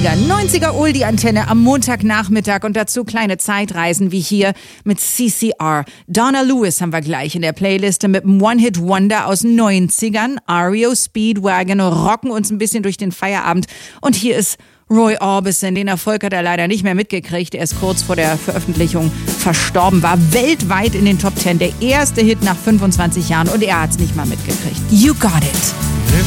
90er Oldie-Antenne am Montagnachmittag und dazu kleine Zeitreisen wie hier mit CCR. Donna Lewis haben wir gleich in der Playliste mit einem One-Hit-Wonder aus 90ern. REO Speedwagon rocken uns ein bisschen durch den Feierabend. Und hier ist Roy Orbison. Den Erfolg hat er leider nicht mehr mitgekriegt. Er ist kurz vor der Veröffentlichung verstorben, war weltweit in den Top 10. Der erste Hit nach 25 Jahren und er hat es nicht mal mitgekriegt. You Got It.